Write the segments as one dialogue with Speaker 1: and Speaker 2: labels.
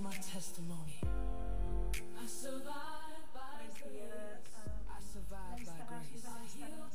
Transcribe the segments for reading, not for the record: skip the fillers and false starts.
Speaker 1: my testimony. I survived by grace. I survived by grace.
Speaker 2: My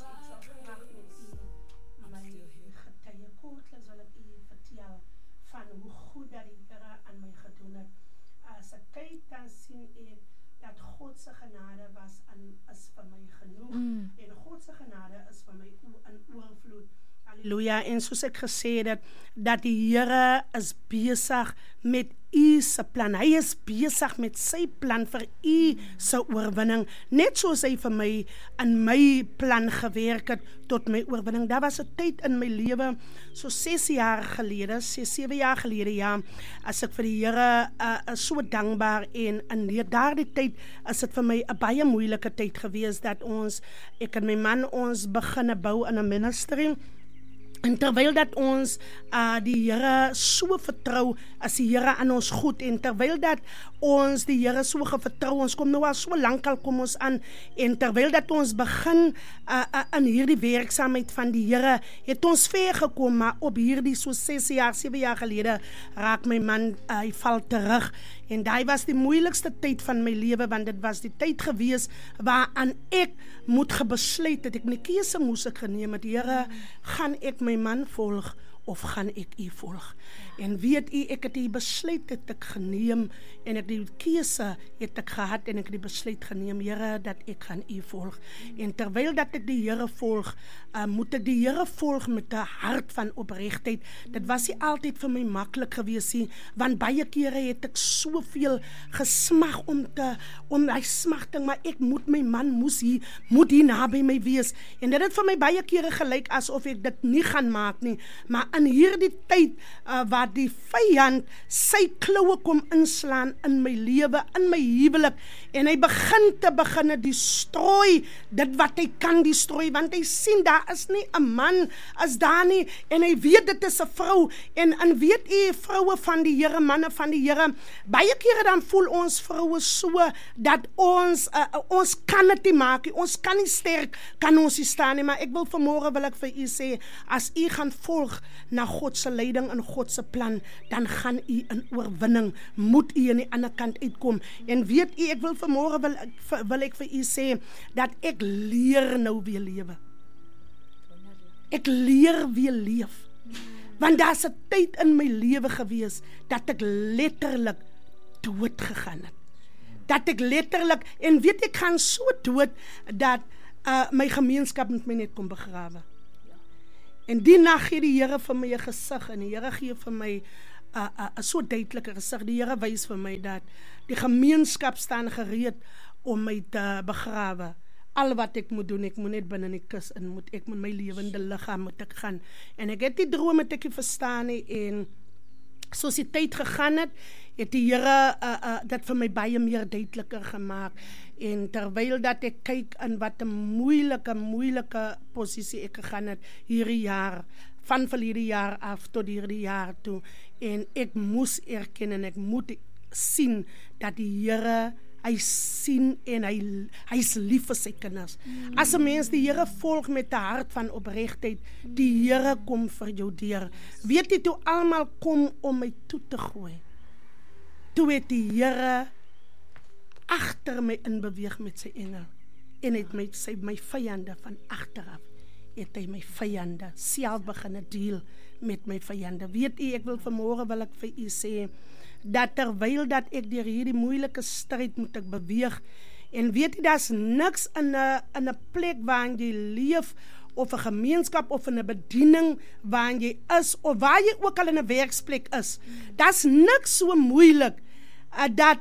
Speaker 2: getuie kortliks wil ek u vertel van hoe goed dat die Here aan my gedoen het. As ek kyk, dan sien ek dat God se genade is vir my genoeg en God se genade is vir my in oorvloed. Halleluja. En soos ek gesê het, dat die Here is besig met u se plan. Hy is besig met sy plan vir u se oorwinning. Net soos hy vir my in my plan gewerk het tot my oorwinning. Daar was 'n tyd in my lewe, so 7 jaar gelede, ja, as ek vir die Here so dankbaar en in daardie tyd is dit vir my 'n baie moeilike tyd gewees dat ek en my man ons begin bou in 'n ministry. En terwyl dat ons die Here so vertrou, as die Here aan ons goed, en terwyl dat ons die Here so gevertrou, ons kom nou al so lank al kom ons aan, en terwyl dat ons begin in hierdie werksaamheid van die Here, het ons ver gekom, maar op hierdie so 7 jaar gelede, raak my man, hy val terug, en daai was die moeilikste tyd van my lewe, want dit was die tyd gewees, waaraan ek moet gebesluit het, ek my keuse moes ek geneem het, Here, gaan ek my man volg, of gaan ek u volg? En weet u, ek het die besluit het ek geneem, en ek die keuse het ek gehad, en ek die besluit geneem, Here, dat ek gaan u volg. En terwyl dat ek die Here volg, moet ek die Here volg met 'n hart van opregtheid. Dit was nie altyd vir my maklik gewees nie, want baie kere het ek soveel gesmag om hy smagting, maar ek moet my man moet hier naby my wees. En dit het vir my baie kere gelyk asof ek dit nie gaan maak nie, maar in hierdie tyd waar die vyand sy kloue kom inslaan in my lewe, in my huwelik, en hy begin destrooi dit wat hy kan destrooi, want hy sien daar is nie 'n man as daar nie, en hy weet dit is 'n vrou, en weet u, vroue van die Here, manne van die Here, baie kere dan voel ons vroue so, dat ons kan dit nie maak nie, ons kan nie sterk, kan ons nie staan nie, maar ek wil vanmôre wil ek vir u sê, as u gaan volg na God se leiding en God se plan, dan gaan u in oorwinning, moet u aan die ander kant uitkom. En weet u, ek wil vanmôre wil ek vir u sê, dat ek leer nou weer lewe. Ek leer weer leef. Want daar's 'n tyd in my lewe gewees, dat ek letterlik dood gegaan het. Dat ek letterlik, en weet ek gaan so dood, dat my gemeenskap met my net kom begrawe. En die nag gee die Here vir my 'n gesig, en die Here gee vir my 'n so duidelike gesig. Die Here wys vir my dat die gemeenskap staan gereed om my te begrawe. Al wat ek moet doen, ek moet net binne in die kus in, ek moet my lewende liggaam moet ek gaan. En ek het die droom het ek nie verstaan nie, en soos die tyd gegaan het die Here dat vir my baie meer duideliker gemaak. En terwyl dat ek kyk in wat 'n moeilike posisie ek gegaan het hierdie jaar, van verlede jaar af tot hierdie jaar toe, en ek moes erken en ek moet sien dat die Here, hy sien en hy's lief vir sy kinders. As 'n mens die Here volg met 'n hart van opregtheid, die Here kom vir jou deur. Weet jy, toe almal kom om my toe te gooi, toe het die Here agter my inbeweeg met sy engel, en het my vyande van agteraf, het hy my vyande self begin deel met my vyande. Weet u, ek wil vanmôre wil ek vir u sê, dat terwyl dat ek deur hierdie moeilike stryd moet ek beweeg, en weet jy, daar's niks in 'n plek waar jy leef, of 'n gemeenskap, of in 'n bediening waar jy is, of waar jy ook al in 'n werksplek is, daar's niks so moeilik, dat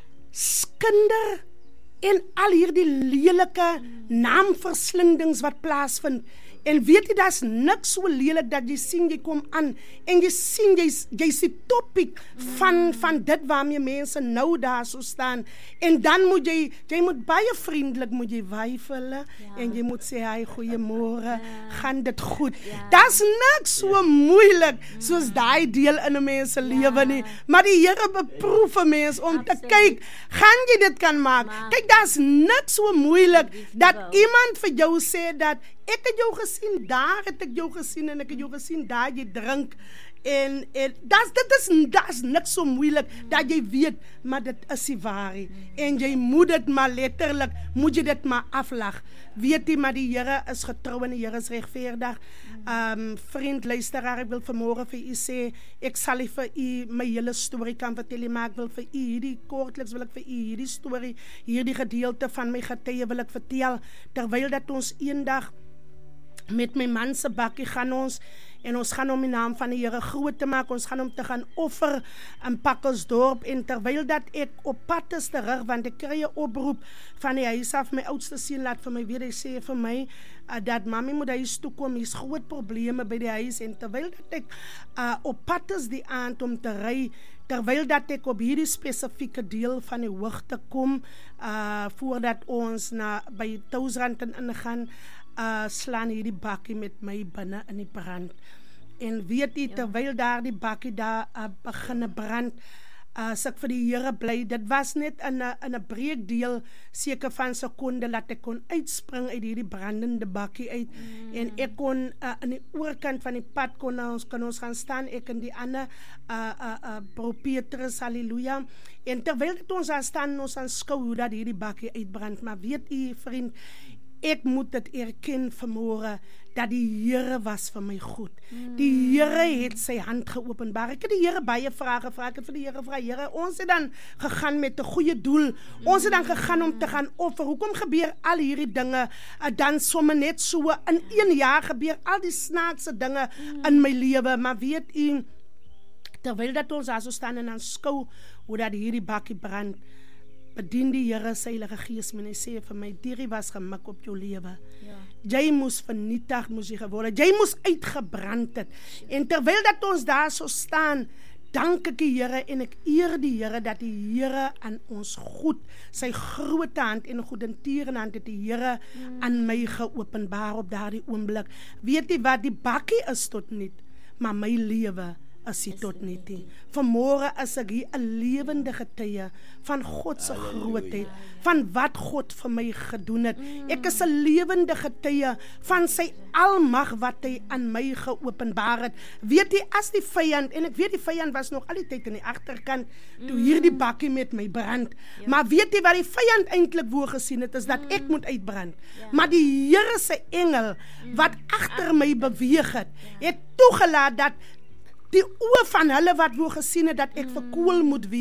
Speaker 2: skinder en al hierdie lelike naamverslindings wat plaasvind. En weet jy, daar's niks so lelik dat jy sien jy kom aan, en jy sien jy's die topic van dit waarmee mense nou daar so staan, en dan moet jy moet baie vriendelik moet jy waai vir hulle, en jy moet sê, hy, goeiemôre, gaan dit goed. Daar's niks so moeilik soos daai deel in 'n mens se lewe nie, maar die Here beproef 'n mens om te kyk, gaan jy dit kan maak? Kyk, daar's niks so moeilik dat iemand vir jou sê dat ek het jou gesien, daar het ek jou gesien, en ek het jou gesien, daar jy drink, En dit is niks so moeilik dat jy weet, maar dit is die waarheid. En jy moet dit maar letterlik, moet jy dit maar aflag. Weet jy, maar die Here is getrou en die Here is regverdig. Vriend, luisteraar, ek wil vanmôre vir u sê, ek sal nie vir u my hele storie kan vertel, maar ek wil vir u hierdie kortliks wil ek vir u hierdie storie, hierdie gedeelte van my getuie wil ek vertel, terwyl dat ons eendag met my man se bakkie gaan ons gaan om die naam van die Here groot te maak, ons gaan om te gaan offer in Pakkelsdorp, en terwyl dat ek op pad is terug, want ek kry 'n oproep van die huis af, my oudste seun laat vir my weet, hy sê vir my, dat mami moet huis toe kom, hier's groot probleme by die huis, en terwyl dat ek op pad is die aand om te ry, terwyl dat ek op hierdie spesifieke deel van die hoogte kom, voordat ons by Touwsrand ingaan, slaan hierdie bakkie met my binne in die brand. En weet jy, terwyl daar die bakkie daar begin brand, as ek vir die Here bly, dit was net in 'n breekdeel seker van sekonde dat ek kon uitspring uit hierdie brandende bakkie uit, en ek kon in die oorkant van die pad kon ons gaan staan, ek en die ander Bro Petrus, halleluja, en terwyl dat ons daar staan, ons aanskou hoe dat hierdie bakkie uitbrand, maar weet jy, vriend, ek moet dit erken vanmôre, dat die Here was vir my goed. Die Here het sy hand geopenbaar. Ek het die Here baie vrae gevra. Ek het vir die Here gevra, Here, ons het dan gegaan met 'n goeie doel. Ons het dan gegaan om te gaan offer. Hoekom gebeur al hierdie dinge dan sommer net so in 1 jaar gebeur al die snaakse dinge in my lewe? Maar weet u, terwyl dat ons daar so staan en aanskou hoe dat hierdie bakkie brand, bedien die Here sy Heilige Gees, en hy sê vir my, hierdie was gemik op jou lewe. Jy moes vernietig, moes jy geword, jy moes uitgebrand het. En terwyl dat ons daar so staan, dank ek die Here en ek eer die Here, dat die Here aan ons goed, sy groot hand en goedentierende hand het die Here aan my geopenbaar op daardie oomblik. Weet jy wat, die bakkie is tot niet, maar my lewe is hy tot niet nie. Vanmôre is ek hier 'n lewende getuie van God se grootheid, van wat God vir my gedoen het. Ek is 'n lewende getuie van sy almag wat hy aan my geopenbaar het. Weet jy, as die vyand, en ek weet die vyand was nog al die tyd in die agterkant, toe hierdie bakkie met my brand, maar weet jy wat die vyand eintlik wou gesien het, is dat ek moet uitbrand. Maar die Here se engel, wat agter my beweeg het toegelaat dat die oë van hulle wat wou gesien het, dat ek verkoel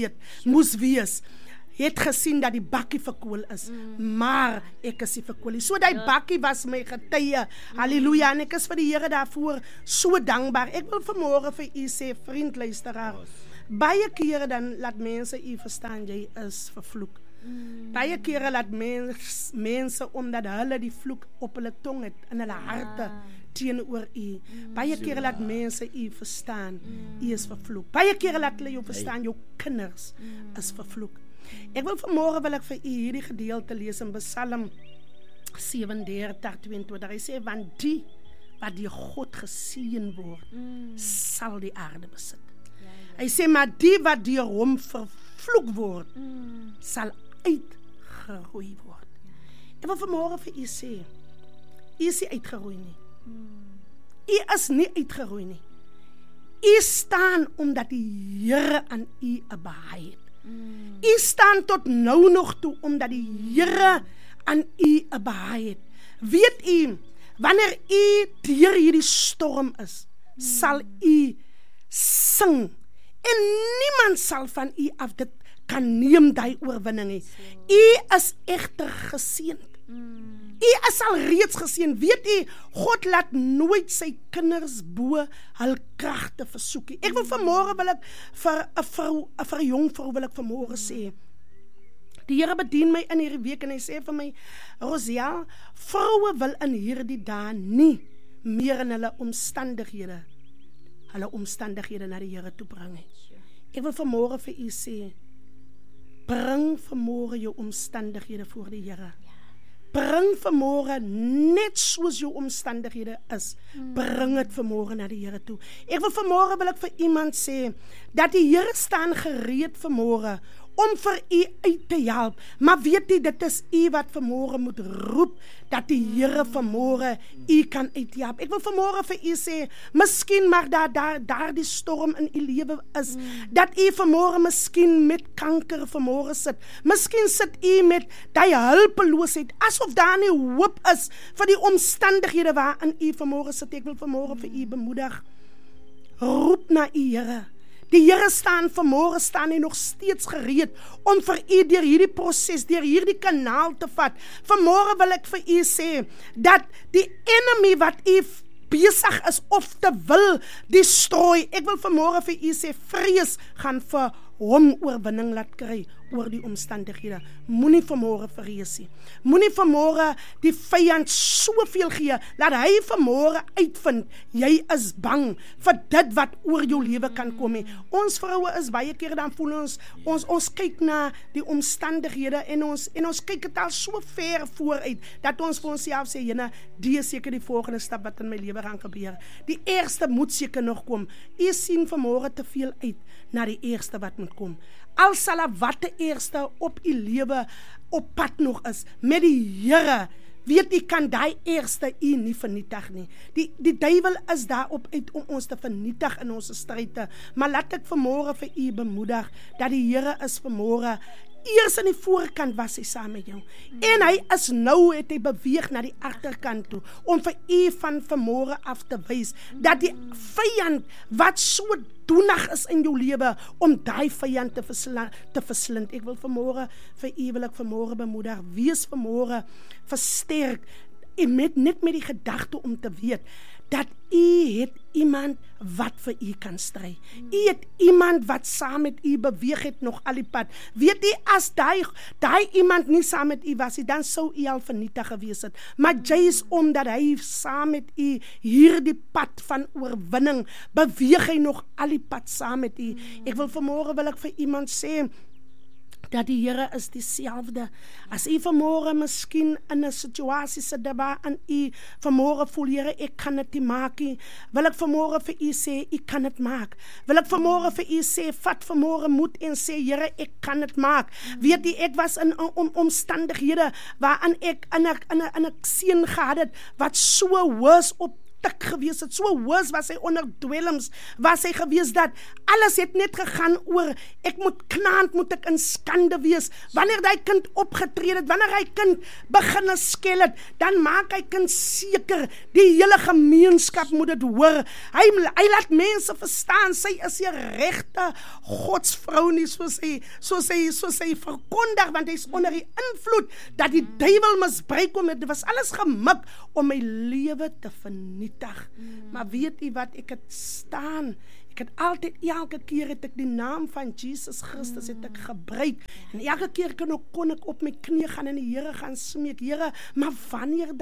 Speaker 2: moes wees, het gesien dat die bakkie verkoel is, maar ek is nie verkoel nie. So die bakkie was my getuie, halleluja, en ek is vir die Here daarvoor so dankbaar. Ek wil vanmôre vir u sê, vriend, luisteraar, baie kere dan laat mense u verstaan, jy is vervloek. Baie kere laat mense, omdat hulle die vloek op hulle tong het, in hulle harte, teenoor u. Baie kere laat mense u verstaan, u is vervloek. Baie kere laat hulle jou verstaan, jou kinders is vervloek. Ek wil vanmôre wil ek vir u hierdie gedeelte lees in Psalm 37:22. Hy sê, want die wat deur God geseën word, sal die aarde besit. Hy sê, maar die wat deur hom vervloek word, sal uitgeroei word. Ek wil vanmôre vir u sê, u is nie uitgeroei nie. U is nie uitgeroei nie. U staan omdat die Here aan u 'n behaag het. U staan tot nou nog toe omdat die Here aan u 'n behaag het. Weet u, wanneer u deur hierdie storm is, sal u sing en niemand sal van u af dit kan neem, die oorwinning nie. U is egter geseënd. U is al reeds geseën. Weet u, God laat nooit sy kinders bo hul kragte versoek nie. Ek wil vanmôre wil ek vir 'n jong vrou wil ek vanmôre sê, die Here bedien my in hierdie week en hy sê vir my, Rosiel, vroue wil in hierdie dae nie meer in hulle omstandighede na die Here toe bring nie. Ek wil vanmôre vir u sê, bring vanmôre jou omstandighede voor die Here. Bring vanmôre net soos jou omstandighede is. Bring dit vanmôre na die Here toe. Ek wil vanmôre wil ek vir iemand sê, dat die Here staan gereed vanmôre om vir u uit te help. Maar weet u, dit is u wat vanmôre moet roep, dat die Here vanmôre u kan uithelp. Ek wil vanmôre vir u sê, miskien mag daar die storm in u lewe is, dat u vanmôre miskien met kanker vanmôre sit. Miskien sit u met die hulpeloosheid, asof daar nie hoop is vir die omstandighede waarin u vanmôre sit. Ek wil vanmôre vir u bemoedig. Roep na u Here. Die Here vanmôre staan hy nog steeds gereed om vir u deur hierdie proses, deur hierdie kanaal te vat. Vanmôre wil ek vir u sê, dat die enemy wat u besig is of te wil destrooi, ek wil vanmôre vir u sê, vrees gaan vir hom oorwinning laat kry oor die omstandighede. Moenie vanmôre vrees nie. Moenie vanmôre die vyand soveel gee, laat hy vanmôre uitvind, jy is bang vir dit wat oor jou lewe kan kom nie. Ons vroue is baie keer, dan voel ons kyk na die omstandighede en ons kyk dit al so ver vooruit, dat ons vir onsself sê, jene, die is seker die volgende stap wat in my lewe gaan gebeur. Die eerste moet seker nog kom. U sien vanmôre te veel uit na die eerste wat moet kom. Al sal wat die eerste op u lewe op pad nog is, met die Here, weet u, kan die eerste u nie vernietig nie. Die duiwel is daarop uit om ons te vernietig in ons stryde, maar laat ek vanmôre vir u bemoedig, dat die Here is vanmôre, eers in die voorkant was hy saam met jou, en hy is nou, het hy beweeg na die agterkant toe, om vir u van vanmôre af te wys, dat die vyand, wat so doenig is in jou lewe, om die vyand te verslind. Ek wil vanmôre vir u, wil ek vanmôre bemoedig, wees vanmôre versterk, en net met die gedagte om te weet, dat u het iemand wat vir u kan stry. U het iemand wat saam met u beweeg het nog al die pad. Weet u, as daai iemand nie saam met u was, dan sou u al vernietig gewees het. Maar juist omdat hy saam met u hierdie pad van oorwinning, beweeg hy nog al die pad saam met u. Ek wil vanmôre wil ek vir iemand sê, dat die Here is dieselfde. As u vanmôre miskien in 'n situasie sit waar aan u vanmôre voel, Here, ek kan dit nie maak nie, wil ek vanmôre vir u sê, u kan dit maak. Wil ek vanmôre vir u sê, vat vanmôre moed en sê, Here, ek kan dit maak. Weet u, ek was in omstandighede waarin ek in 'n seun gehad het, wat so hoes op tik gewees het, so hoes was hy onder dwelms, was hy gewees dat alles het net gegaan oor, ek moet ek in skande wees, wanneer die kind opgetree het, wanneer hy kind begin skel het, dan maak hy kind seker, die hele gemeenskap moet dit hoor, hy laat mense verstaan, sy is die regte godsvrou nie, soos hy verkondig, want hy is onder die invloed, dat die duiwel misbruik om, dit was alles gemik, om my lewe te vernietig. Maar weet u wat, ek het staan, ek het altyd, elke keer het ek die naam van Jesus Christus het ek gebruik, en elke keer kon ek op my knie gaan en die Here gaan smeek, Here, maar wanneer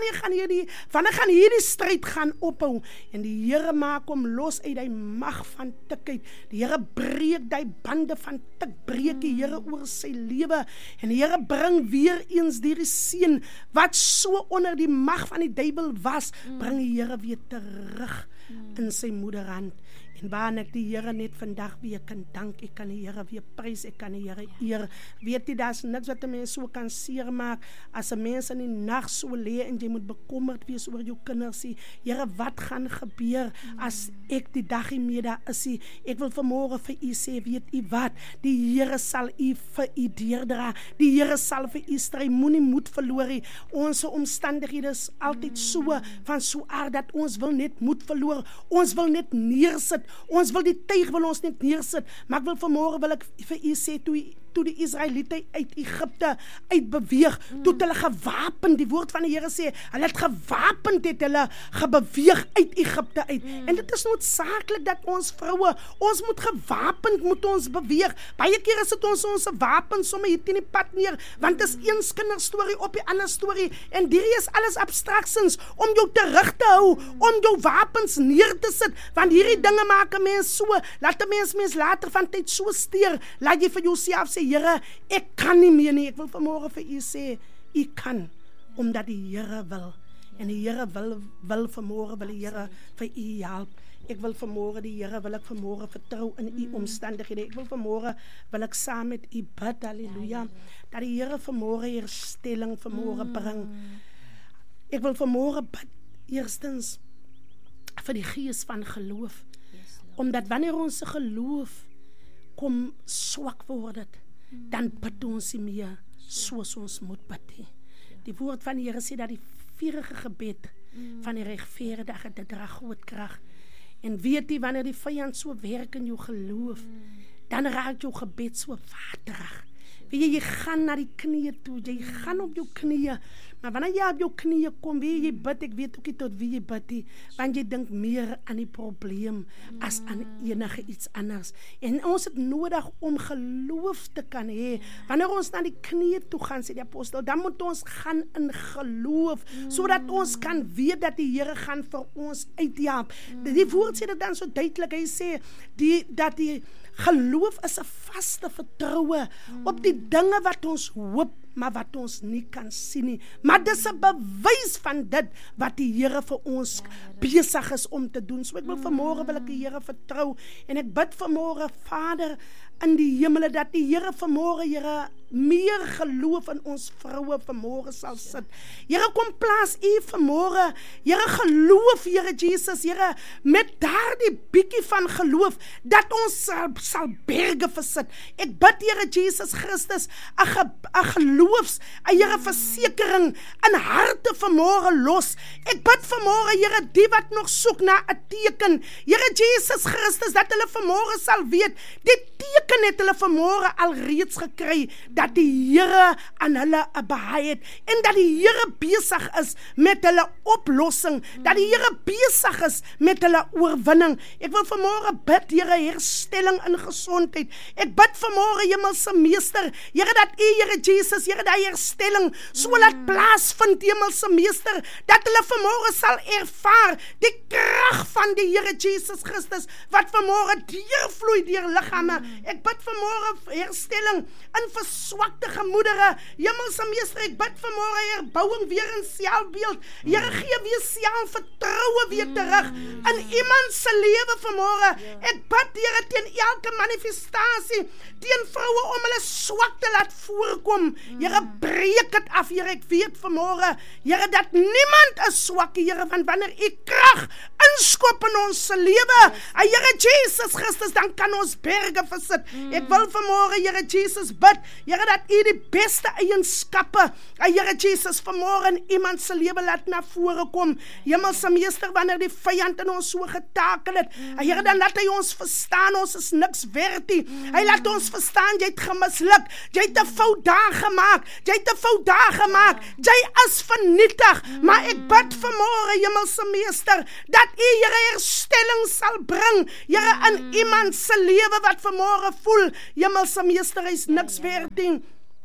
Speaker 2: gaan hierdie stryd gaan ophou, en die Here maak hom los uit die mag van tikheid, die Here breek die bande van tik, breek die Here oor sy lewe, en die Here bring weer eens die seun, wat so onder die mag van die duiwel was, bring die Here weer terug in sy moederhand. En waarin ek die Here net vandag weer kan dank, ek kan die Here weer prys, ek kan die Here eer. Weet jy, daar is niks wat 'n mens so kan seer maak, as 'n mens in die nag so lê, en jy moet bekommerd wees oor jou kinders, sê, Here, wat gaan gebeur, as ek die dag nie meer daar is nie. Ek wil vanmôre vir u sê, weet u wat, die Here sal u vir u deurdra, die Here sal vir u stry, moenie moed verloor nie. Ons omstandighede is altyd so, van so aard, dat ons wil net moed verloor, ons wil net neersit, ons wil die tuig wil ons net neersit, maar ek wil vanmôre wil ek vir u sê, toe die Israeliete uit Egipte uitbeweeg, toe het hulle gewapend, die woord van die Here sê, hulle het gewapend, het hulle gebeweeg uit Egipte uit, en dit is noodsaaklik dat ons vroue, ons moet gewapend, moet ons beweeg, baie keer sit ons wapens sommer hier teen die pad neer, want dit is een kinderstorie op die ander storie, en hierdie is alles abstractions, om jou terug te hou, om jou wapens neer te sit, want hierdie dinge maak 'n mens so, laat 'n mens later van tyd so steur, laat jy vir jouself sê, Here, ek kan nie meer nie. Ek wil vanmôre vir u sê, u kan, omdat die Here wil. En die Here wil vanmôre, wil die Here vir u help. Ek wil vanmôre die Here, wil ek vanmôre vertrou in u omstandighede. Ek wil vanmôre, wil ek saam met u bid, halleluja, dat die Here vanmôre herstelling vanmôre bring. Ek wil vanmôre bid, eerstens, vir die gees van geloof. Omdat wanneer ons geloof kom swak word het, dan bid ons nie meer soos ons moet bid. Die woord van die Here sê dat die vurige gebed van die regverdige, dit dra groot krag. En weet jy, wanneer die vyand so werk in jou geloof, dan raak jou gebed so waterig. Weet jy gaan na die knieë toe, jy gaan op jou knieë, maar wanneer jy op jou knieë kom, weet jy bid, ek weet ook nie tot wie jy bid nie, want jy dink meer aan die probleem as aan enige iets anders. En ons het nodig om geloof te kan hê. Wanneer ons na die knieë toe gaan, sê die apostel, dan moet ons gaan in geloof, sodat ons kan weet dat die Here gaan vir ons uithelp. Die woord sê dit dan so duidelik, hy sê, dat die geloof is 'n vaste vertroue op die dinge wat ons hoop, maar wat ons nie kan sien nie. Maar dis 'n bewys van dit wat die Here vir ons besig is om te doen. So ek wil vanmôre wil ek die Here vertrou en ek bid vanmôre, Vader in die hemele, dat die Here vanmôre, Here, meer geloof in ons vroue vanmôre sal sit. Here, kom plaas u vanmôre, Here, geloof, Here Jesus, Here, met daardie bietjie van geloof, dat ons sal berge versit. Ek bid, Here Jesus Christus, 'n geloofs, 'n Here versekering in harte vanmôre los. Ek bid vanmôre, Here, die wat nog soek na 'n teken, Here Jesus Christus, dat hulle vanmôre sal weet, die teken het hulle vanmôre al reeds gekry, dat die Here aan hulle 'n behaag het, en dat die Here besig is met hulle oplossing, dat die Here besig is met hulle oorwinning. Ek wil vanmôre bid, Here, herstelling in gesondheid. Ek bid vanmôre, Hemelse Meester, Here, dat u, Here Jesus, Here, dat herstelling so laat plaasvind, Hemelse Meester, dat hulle vanmôre sal ervaar die krag van die Here Jesus Christus, wat vanmôre deurvloei deur liggame. Ek bid vanmôre herstelling in verswakte gemoedere. Hemelse Meester, ek bid vanmôre herbouing weer in selfbeeld. Here, gee weer selfvertroue weer terug in iemand se lewe vanmôre. Ek bid, Here, teen elke manifestasie, teen vroue om hulle swak te laat voorkom. Here, breek dit af, Here. Ek weet vanmôre, Here, dat niemand is swak, Here, want wanneer u krag inskop in ons lewe, Here Jesus Christus, dan kan ons berge versit. Ek wil vanmôre, Here Jesus, bid, Here, dat u die beste eienskappe, Here Jesus, vanmôre in iemand se lewe laat na vore kom. Hemelse Meester, wanneer die vyand in ons so getakel het, Here, dan laat hy ons verstaan, ons is niks werd nie. Hy laat ons verstaan, jy het gemisluk, jy het 'n fout daar gemaak, jy het 'n fout daar gemaak, jy is vernietig. Maar ek bid vanmôre, Hemelse Meester, dat u, Here, herstelling sal bring, Here, in iemand se lewe wat vanmôre voel, Hemelse Meester, hy is niks werd nie.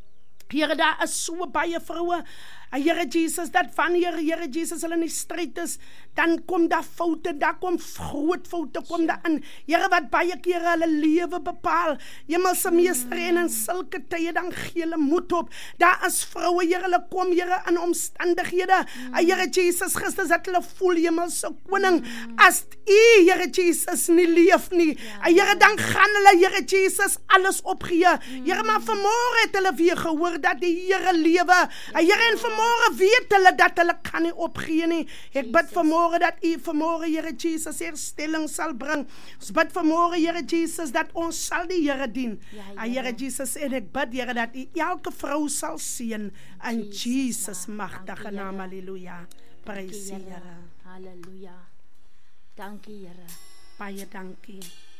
Speaker 2: Here, daar is so baie vroue, Here Jesus, dat wanneer, Here Jesus, hulle in die stryd is, dan kom daar foute, daar kom groot foute, kom daar in, Here, wat baie kere hulle lewe bepaal. Hemelse Meester, en in sulke tye, dan gee hulle moed op. Daar is vroue, Here, hulle kom, Here, in omstandighede, Here Jesus Christus, dat hulle voel, Hemelse Koning, as u, Here Jesus, nie leef nie, Here, dan gaan hulle, Here Jesus, alles opgee. Here, maar vanmôre het hulle weer gehoor dat die Here lewe, Here, en vanmôre weet hulle dat hulle kan nie opgee nie. Ek bid vanmôre dat u vanmôre, Here Jesus, herstelling sal bring. Ons bid vanmôre, Here Jesus, dat ons sal die Here dien. Here Jesus, en ek bid, Here, dat u elke vrou sal seën in Jesus magtige naam. Halleluja. Prys die Here.
Speaker 3: Halleluja. Dankie, Here.
Speaker 2: Baie dankie.